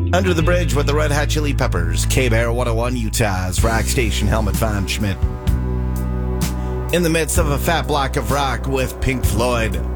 Under the Bridge with the Red Hot Chili Peppers, K-Bear 101 Utah's rock station Helmut von Schmidt. In the midst of a fat block of rock with Pink Floyd.